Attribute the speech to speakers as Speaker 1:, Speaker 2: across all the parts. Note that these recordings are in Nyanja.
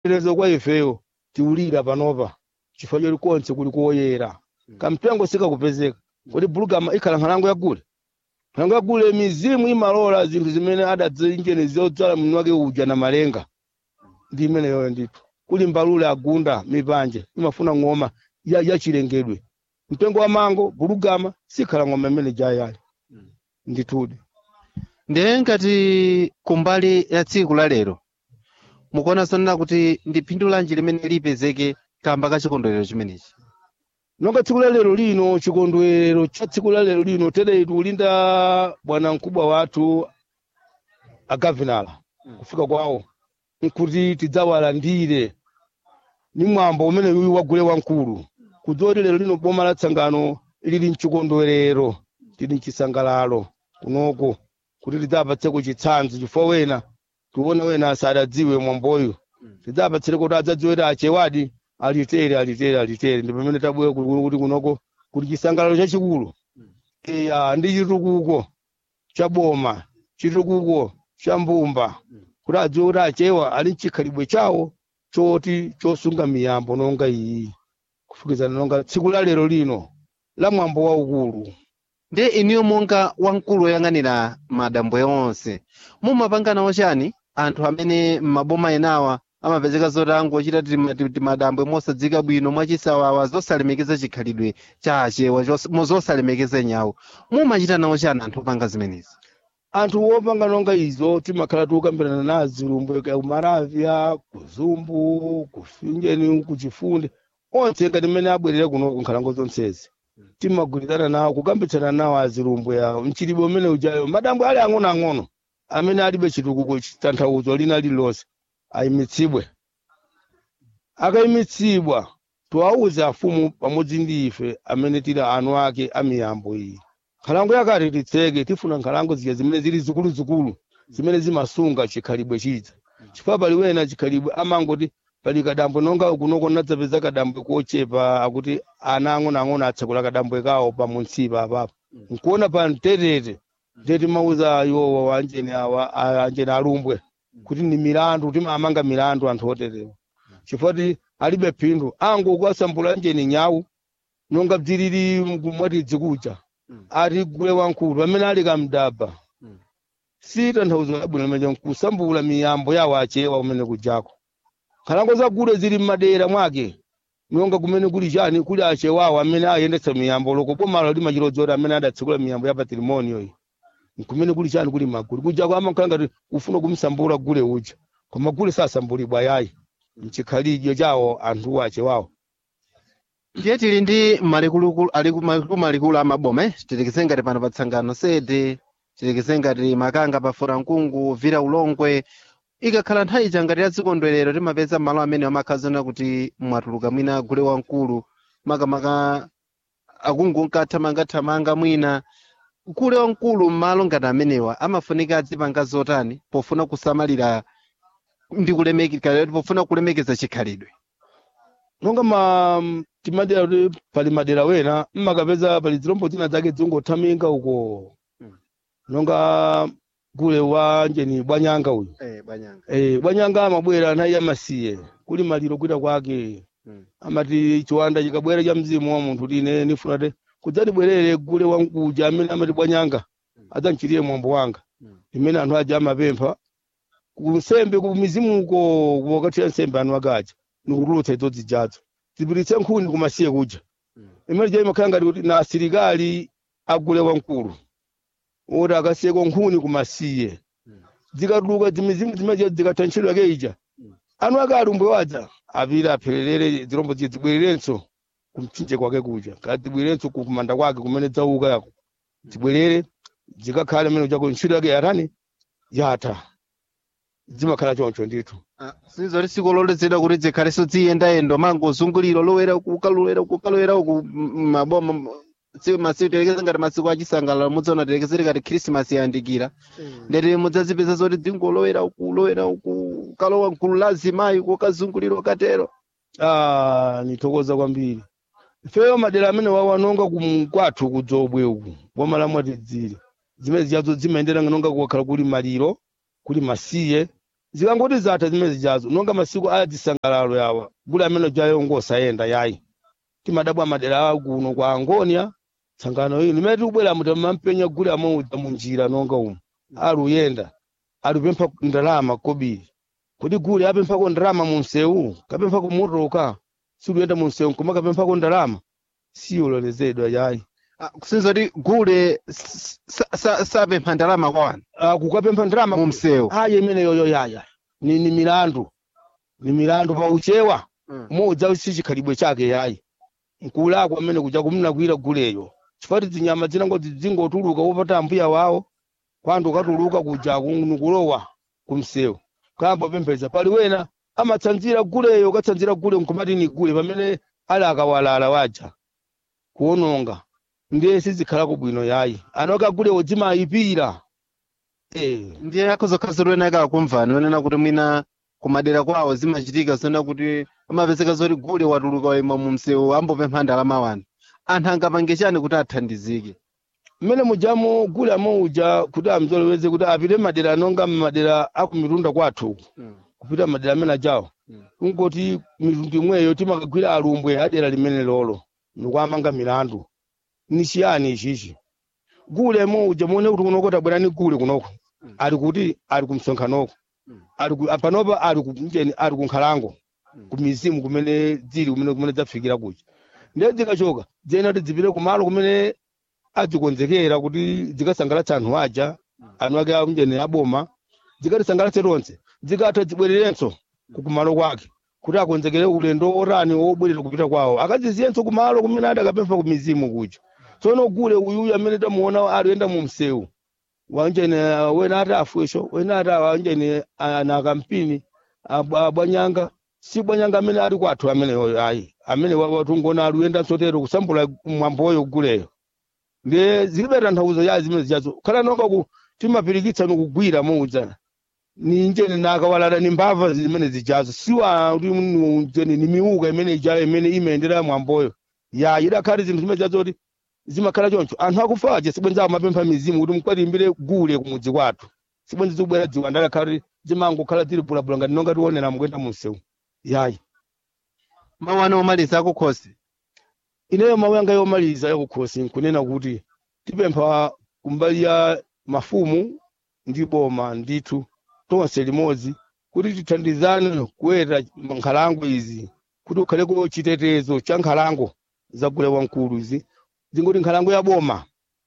Speaker 1: chirezo kwa ifeyo tiulira panopa chifukwa choti konse kuli koyera kamtengo sikakupezeka kuti bulugama ikhala nkhalango yagule nkhalango yagule mizimu imalola zinthu zimene adadzinjene zodzala mwini wake uja na malenga ndi imeneyoyo ndithu kuli mbalule agunda mipanje imafuna ng'oma yachilengedwe mtengo wa mango bulugama sikhala ng'oma imene jayali ndithudi.
Speaker 2: Ndiye ngati kumbali ya tsiku la lero mukuona sonena kuti ndi phindu lanji limene lipezeke kamba ka chikondwerero chimenechi?
Speaker 1: Nonga tsiku la lero lino chikondwerero cha tsiku la lero lino tere tulinda bwana mkubwa wathu agavinala kufika kwawo nkuti tidzawalandire ni mwambo umene uyu wagule wankulu kudzoti lero lino boma la Tsangano lili mchikondwerero tili mchisangalalo kunoko kuti tidzapatseko chitsanzo chifukwa wena tuone wena asadadziwe mwamboyu tidzapatsire kuti adzadziwere achewadi alitere ndi pamene tabwera kuti kunoko kuti chisangalalo chachikulu ndi chitukuko cha boma chitukuko cha mbumba kuti adziwe kuti achewa ali mchikhalibwe chawo choti chosunga miyambo nonga iyi kufikizana nonga tsiku la lero lino la mwambo waukulu.
Speaker 2: Ndi iniyo monga wamkulu oyang'anira madambo onse mumapanganawo chani anthu amene maboma enawa amapezeka zoti angochita timadambo mosadzika bwino mwachisawawa zosalemekeza chikhalidwe cha achewa zosalemekeza nyawo mumachita nawo chani anthu opanga zimenezi?
Speaker 1: Anthu opanga nonga izo timakhala tikukambirana nazi lumbwe ka Maravya kuzumbu kufinjeni kuchifunde onse ngati mmene abwerere kuno kunkhalango zonsezi timagwirizana nawo kukambitsana nawo azilumbwe yawo mchilibo umene ujayo madambo ali ang'onoang'ono amene alibe chitukuko chitanthauzo lina lililonse ayimitsidwe akayimitsidwa tiwauze afumu pamodzi ndi ife amene tili anu ake amiyambo iyi nkhalango yakati titseke tifuna nkhalango zija zimene zili zikuluzikulu zimene zimasunga chikhalibwe chidza chifukwa pali wena chikhalibwe amangoti pali kadambo nonga kunoko nadzapeza kadambo kochepa akuti ana ang'onoang'ono atsekula kadambo kawo pamunsipa apapo nkuona pa mtetete ndeti mauza iwowa anjeni awa anjeni alumbwe kuti ni milandu timamanga milandu anthu oterewa chifukwa alibe phindu ango kwasambula anjeni nyawu nonga bzilili mwati dzikucha ati gule wankulu amene ali kamdaba si tanthauzo labwino limene kusambula miyambo yawo achewa kumene kujako nkhalango zagule zili m'madera mwake nonga kumene kuli chani kuli achewawo amene ayendetsa miyambo loko bomalo limachilodzera amene adatsekula miyambo ya patrimonio iyi kumene kuli chani kuli magule kujako amakhala ngati ufuna kumsambula gule uja koma gule sasambulibwa yayi mchikhalidwe chawo anthu achewawo.
Speaker 2: Ndiye tili ndi malikulu amaboma titekeze ngati pano pa Tsangano sede titekeze ngati Makanga pa Furankungu Vira Ulongwe ikakhala nthawi ngati ya zikondwerero timapeza malo amene amakhazana kuti mwatuluka mwina gule wankulu makamaka akungu nkathamangathamanga mwina gule wankulu malo ngati amenewa amafunika adzipanga zotani pofuna kusamalira ndi pofuna kulemekeza chikhalidwe?
Speaker 1: Nonga timadera pali madera wena mmakapeza pali zilombo zina zake zingothaminga uko nonga gule wa njeni Bwanyanga uyu Bwanyanga amabwera naye amasiye kuli maliro kwita kwake amati chiwanda chikabwera cha mzimu wa munthu line nifuna kudzatibwerere gule wankuja amene amati Bwanyanga adzanchitiye mwambo wanga imene anthu aja amapempha kunsembe ku mizimu uko wakati nsembe anu akaja nurulutsa idzo zijadzo zibiritse nkhuni kumasiye kuja imene je makanga kuti na asilikali agule wankulu ora akasiyeko nkhuni kumasiye zikatuluka zimizimu zimaje zikatantchidwa keija anu akalumbwe wadza apira apherere zirombo zibwererenso kumchinje kwake kuja kadibwerenso kumanda kwake kumene dzauka yako zibwerere zikakhale mene uja kuntchito yake yatani yata zimakhala choncho ndithu.
Speaker 2: Sizo lisiko loledzera kuti zikhaleso ziyendayenda mangozunguliro lowera kukalowera ku maboma masiku terekeza ngati masiku achisangalalo mudzona terekezere ngati Christmas yandikira ndete mudzazipeza zoti dzingolowera uku kalowa mkulu lazimayi kokazunguliro katero.
Speaker 1: Nithokoza kwambiri ifeyo madera amene wawanonga kwathu kudzobwe uku boma la Mwatidziri zimene ziyazo zimayendera nonga kukhala kuli maliro kuli masiye zikangoti zatha zimene zijazo nonga masiku aya zisangalalo yawa gule amene jayo ngosayenda yayi timadabwa madera kuno kwa Angonia tsangano iyi limene tikubwera mutampenya gule amodzi munjira nonga umu aluyenda alupempha ndalama kobiri kuti gule apemphako ndalama munsewu kapemphako motoka siluyenda munsewu koma kapemphako ndalama siyololezedwa yayi
Speaker 2: kusinza kuti gule sapempha ndalama kwa wanu
Speaker 1: kukapempha ndalama
Speaker 2: mumsewu
Speaker 1: ayi imene yoyo yaya ni milandu pa uchewa modza sichikhalibwe chake yayi nkulako amene kuja kumnakwira guleyo chifukwa zinyama zinangoti zingotuluka wopata ambuya wawo kwandu ukatuluka kuja kulowa kumsewu kamba pempheza pali wena amatsanzira guleyo ukatsanzira gule nkumati ni gule pamene ali akawalala waja kuononga ndiye sizikhalako bwino yayi anoka gule wodzimayipira
Speaker 2: ndiye akhozokhaza wena akakumvani wenena kuti mwina kumadera kwawo zimachitika zona kuti amapezeka zoti gule watuluka wayima mumsewu ambopempha ndalama wanu anthu angapange chani kuti athandizike
Speaker 1: mmene mujamo gule amouja kuti amzoloweze kuti apite madera anonga madera akumitunda kwathu kupita madera amene ajawo kungoti mitundu imweyo timakagwira alumbwe adera limene lolo nikwamanga milandu ni chiyani ichichi gule amouja muone kuti kunoko tabwerani gule kunoko ali kumsonkhanoko panopa ali kunkhalango kumizimu kumene zili kumene zafikira kuja ndiye zikachoka zena kuti zipite kumalo kumene azikonzekera kuti zikasangalatsa anthu aja anu ake amjeni aboma zikatisangalatse tonse zikatha zibwererenso kumalo kwake kuti akonzekere ulendo orani wobwerera kupita kwawo akaziziyenso kumalo kumene adakapempha kumizimu kuja tsono gule uyuyu amene tamuona aliyenda mu msewu wanjene wena ati afwesho wena ati wanjene anakampini abwanyanga si bwanyanga amene ali kwathu amene ayi amene watungona aliyenda sotero kusambula mwamboyo guleyo ndiye zilibe tanthauzo ya zimene zijazo khala nonga timapirikitsa nokugwira muudza ni njene nakawalala ni mbava zimene zijazo siwa kuti ni miuka imene ijayo imene imayendera mwamboyo ya idakhali zinthu zimene zijazo kuti zimakhala choncho anthu akufaje sibwenzawo mapempha mizimu kuti mukwatimbire gule kumudzi kwathu sibwenzi zikubwera dziwa ndalakhala zimangokhala zili bulabula ngati nonga tionera mukuyenda munsewu yayi
Speaker 2: mawu ano omaliza akukhosi
Speaker 1: ineyo mawu yanga yomaliza yakukhosi nkunena kuti tipempha kumbali ya mafumu ndi boma ndithu tonse limodzi kuti tithandizane kuweta nkhalango izi kuti ukhaleko chitetezo cha nkhalango za gule wamkulu izi zingoti nkhalango ya boma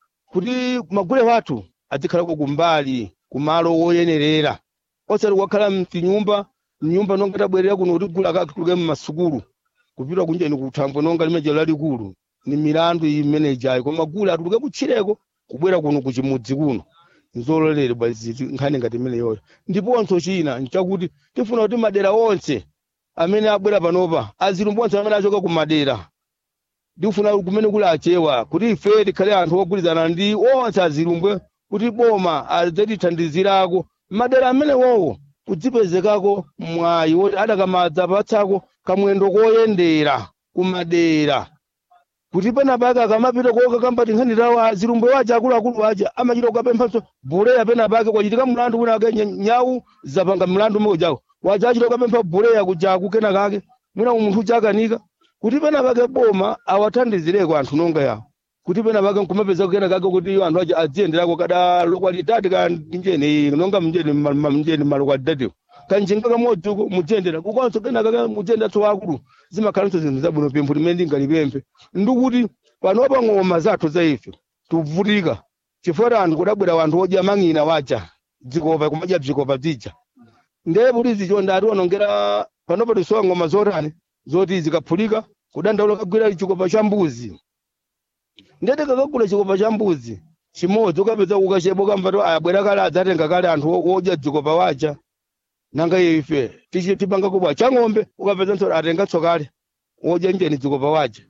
Speaker 1: kuti magule wathu azikhalako kumbali kumalo woyenerera osati kukhala mtinyumba nyumba nonga tabwerera kuno kuti gule akatuluke mmasukulu kupita kunjeni kuthambo nonga limeje lalikulu ni milandu imene ijayo koma gule atuluke kutchireko kubwera kuno kuchimudzi kuno nzololere bwaziti nkhani ngati imene yoyo ndiponso china nchakuti tifuna kuti madera onse amene abwera panopa azilumbonse amene achoka kumadera ndifuna kumene kuli achewa kuti ife tikhale anthu ogwirizana ndi onse azilumbwe kuti boma azatithandizirako madera amene wowo kudzipezekako mwayi woti adakamadza patsako kamwendo koyendera kumadera kuti penapake akamapita koka kambati nkhani tawo azilumbwe waja akuluakulu aja amachita kukapemphanso buleya penapake kwachitika mlandu kuna ake nyawu zapanga mlandu mojawo waja achita kukapempha buleya kujaku kena kake mwina munthu chakanika kuti penapake boma awathandizireko anthu nonga yawo kuti penapake nkumapeza kena kake kuti anthu aja adziyenderako kada lokwalitati kanjeni nonga mjeni malokwalitatiwo kanjinga kamodzi mudziyendera kukonso kenakake mudziyenderatso akulu zimakhalanso zinthu zabwino pempho limene ndingalipemphe ndikuti panopa ng'oma zathu za ife tuvutika chifukwa anthu kudabwera wanthu odya mang'ina waja dzikopa kumadya bzikopa bzija ndiye kuti zichonda atiwonongera panopa tisowa ng'oma zotani zoti zikaphulika kudandaula kagwira chikopa cha mbuzi ndiye tikakagula chikopa cha mbuzi chimodzi ukapeza kukachebo kambati ayabwera kale adzatenga kale anthu odya dzikopa waja nanga ife tipanga kubwa cha ng'ombe ukapeza nso atenga tsokale odya njeni dzikopa waja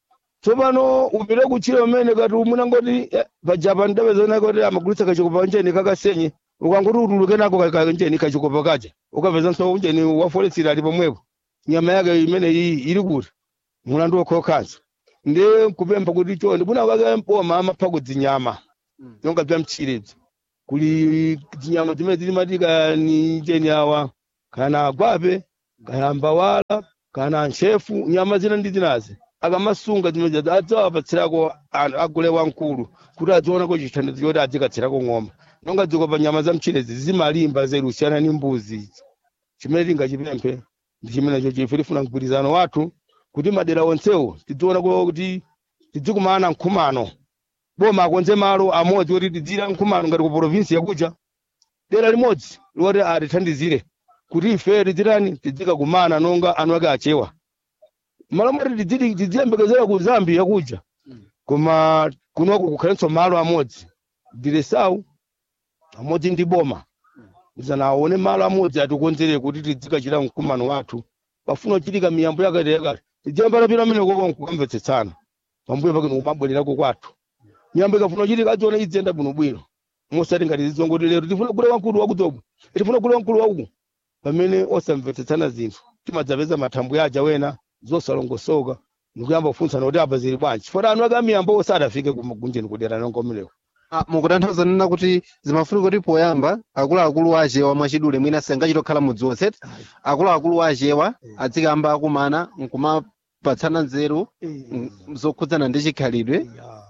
Speaker 1: tsopano upite kuchira umene kati umunangoti pajapa ndapezana kuti amagulitsa kachikopa njeni kakasenye ukangoti utuluke nako njeni kachikopa kaja ukapeza nso njeni wafolesira ali pomwepo nyama yake imene ili kuti mulandu wokhokhanso ndiye kupempha kuti chonde buna kake mpoma amapha kudzinyama nonga bya mchiridzi kuli zinyama zimene zilimatika ni cheni awa kana agwape kana mbawala kana nshefu nyama zina ndi zinazi akamasunga zimene adzawapatsirako agule wamkulu kuti adzionako chithandizo choti adzikatsirako ng'ombe nonga dzikopa nyama za mchirezi zimalimba zerusiyana ni mbuzi chimene tingachipemphe ndi chimenecho chife tifuna mgwirizano wathu kuti madera onsewo tidzionako kuti tidzikumana mkhumano boma akonze malo amodzi kuti tidzira mkhumano ngati ku provinsi yakuja dera limodzi loti atithandizire kuti ife tidzirani tidzikakumana nonga anu ake achewa malo moti tidziyembekezera ku Zambia yakuja koma kunoko kukhalenso malo amodzi diresau amodzi ndi boma zanaone malo amodzi atikonzere kuti tidzikachita mkhumano wathu pafuna kuchitika miyambo yakati tidziyambala pino amene koko kukamvetsetsana pambuyo pake kumabwererako kwathu miyambo ikafuna kuchitika adziona idzenda bwinobwino mosati ngati zizongoti lero tifuna kugula wamkulu wakudzobo tifuna kugula wamkulu wakuku pamene osamvetsetsana zinthu timadzapeza mathambwe aja wena zosalongosoka nikuyamba kufunsana kuti apa zili bwanji chifukwa anu ake amiyambo osadafike kugunjeni kudera nongomeleko
Speaker 2: mukutanthauza nena kuti zimafunika kuti poyamba akuluakulu achewa mwachidule mwina sangachitokhala mudzi wonse akuluakulu achewa adzikamba akumana nkumapatsana nzeru zokhudzana ndi chikhalidwe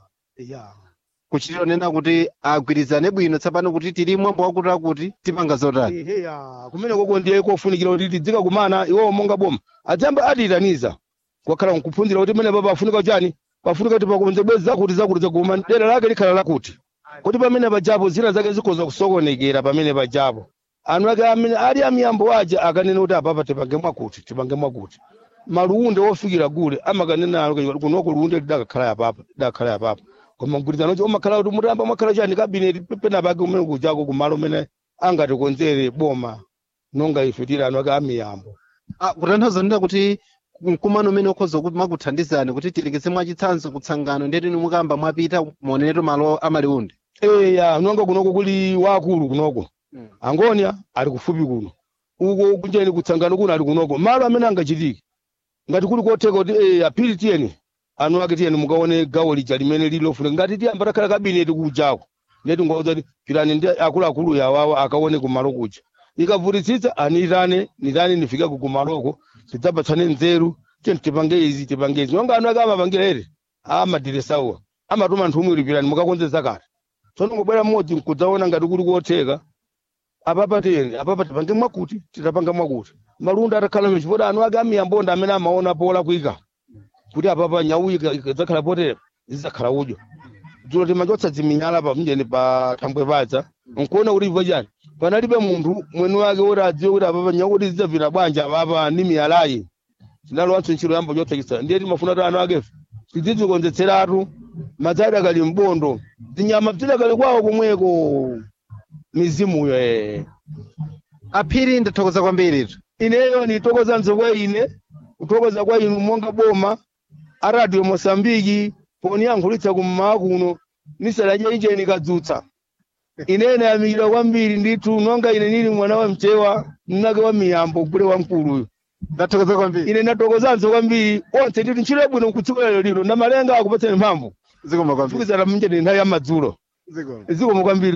Speaker 2: kuchitira nena kuti agwirizane bwino tsapano kuti tili mwambo wakuti tipanga zotani
Speaker 1: kumene koko ndiye kofunikira kuti tidzikakumana iwo monga boma adzamba atiyitaniza kwakhala nkuphunzira kuti mene papa afunika chani pafunika kuti pakonze bwezi zakuti zakuma dera lake likhala lakuti kuti pamene pajapo zina zake zikhoza kusokonekera pamene pajapo anu ake amene ali amiyambo aja akanena kuti apapa tipange mwakuti maluunde ofikira gule amakanena kunoko luunde lidakakhala yapapa koma mgwirizano cho umakhala kuti mutamba mwakhala chani kabineti pena pake umene kujako kumalo umene angatikonzere boma nonga ife tili anu ake amiyambo
Speaker 2: kutanthauza nena kuti mkumano umene ukhoza kuti makuthandizani kuti tilekeze mwachitsanzo kutsangano ndeti nimukamba mwapita muoneneto malo amaliunde
Speaker 1: nonga kunoko kuli wakulu kunoko angonia ali kufupi kuno uko kunjeni kutsangano kuno ali kunoko malo amene angachitike ngati kuli kotheka kuti apili tiyeni anu ake tiyeni mukaone gawo lija limene lilofuna ngati tiyamba takhala kabineti kujako ndeti ngoza kuti pirani ndi akuluakulu yawawa akaone kumalo kuja ikavutitsitsa anirane nifike kumaloko tidzapatsane nzeru tipange izi nonga anu ake amapangira ere amadiresawa amatuma nthu umwe pirani mukakonzeza kale tsono ngobwera mmodzi nkudzaona ngati kuli kotheka apapa tipange mwakuti titapanga mwakuti malunda atakhala mechipota anu ake amiyambonda amene amaona pola kuika kuti apapa nyau ikadzakhala potere zidzakhala udyo dzulo timachotsa dziminyala pa mjeni pa thambwe padza nkuona kuti ivo chani panalibe munthu mwene wake kuti adziwe kuti apapa nyau kuti zidzavira bwanja apapa ndi miyalayi zinalowanso ntchito yamba chotsa chisa ndiye timafuna kuti anu akefe tidzidzikonzetseratu madzadi akali mbondo zinyama zidakali kwawo komweko mizimuyo
Speaker 2: aphiri ndathokoza kwambiri
Speaker 1: ineyo nitokoza nzokwa ine kutokoza kwa inu monga boma a Radio Mosambiki poniyankhulitsa kummawa kuno nisalaje ijeni kadzutsa inene yamikira kwambiri ndithu nonga ine nili mwana wa mchewa mnake wa miyambo kule wamkuluyo
Speaker 2: ndathokoza kwambiri
Speaker 1: ine ndathokozanso kwambiri onse titi ntchito yabwino kudziko lero ndamalenga akupatseni mphamvu
Speaker 2: zikoma kwambiri
Speaker 1: fikizana mnjeni nthawi ya madzulo zikoma kwambiri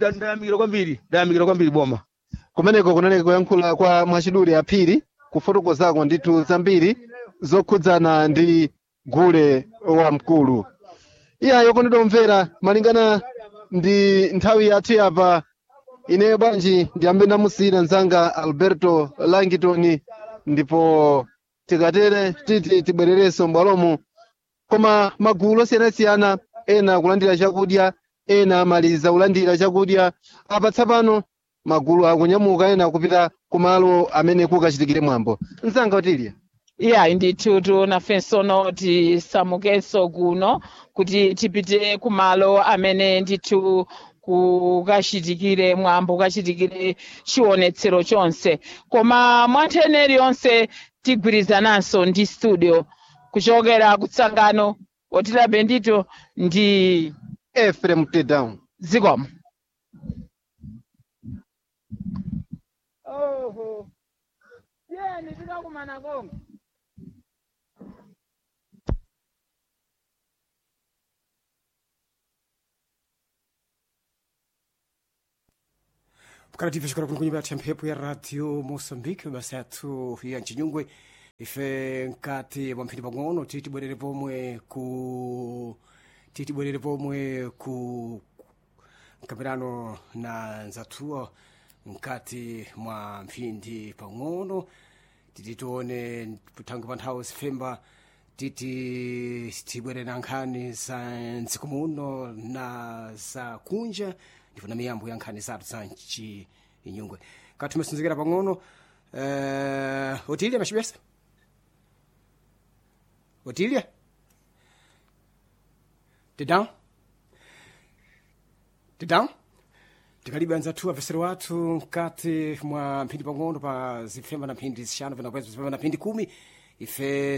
Speaker 1: ndayamikira kwambiri boma
Speaker 2: kumeneko kunaleka kuyankhula kwa mwachidule aphiri kufotokozako ndithu zambiri zokhudzana ndi gule wamkulu iyayo kondedwa mvera malingana ndi nthawi yathu yapa ineyo bwanji ndiyambe ndamusiyira mzanga Alberto Langton ndipo tikatere titi tibwererenso m'bwalomu koma magulu osiyanasiyana ena kulandira chakudya ena amaliza kulandira chakudya apa tsapano magulu akunyamuka ena kupita kumalo amene kukachitikire mwambo mzanga Otilia
Speaker 3: ndithu nafensono tisamukenso kuno kuti tipite kumalo amene ndithu kukachitikire mwambo kukachitikire chionetsero chonse koma mwantheneri yonse tigwirizananso ndi studio kuchokera kutsangano Otila Bendito ndi
Speaker 2: Ephraim Tedown
Speaker 3: zikomo tikakumana konke
Speaker 4: Mukarativa chikora kuno kunyumba ya mphepo ya radio Mozambique basa yathu ya Chinyungwe ife nkati mwa mphindi pang'ono titibwerere pomwe ku mkambirano na nzathuwa nkati mwa mphindi pang'ono titione tangu pa nthawi zifemba tibwerere na nkhani za mdziko muno na za kunja ndipo na miyambo ya nkhani zathu za Chinyungwe kati tumesinzikira pang'ono Otilia machibesa Otilia Tidão tikalibe anzathu avesero wathu nkati mwa mphindi pang'ono pa zifemba na mphindi zishanu vinakwezo zifemba na mphindi 10 ife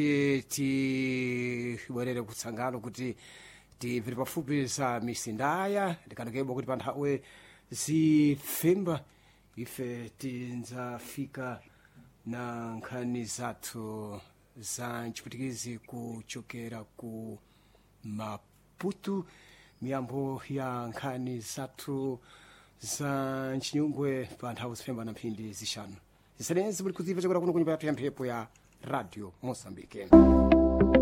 Speaker 4: tibwerere kutsangano kuti tipite pafupi za misindaya ndikanakeba kuti pa nthawi zifemba ife tinzafika na nkhani zathu za mchiputikizi kuchokera ku Maputo miyambo ya nkhani zathu za Chinyungwe pa nthawi zifemba na mphindi zishanu zisenezi kuti kuziva chakula kuno kunyumba yathu ya mphepo ya radio Mozambique.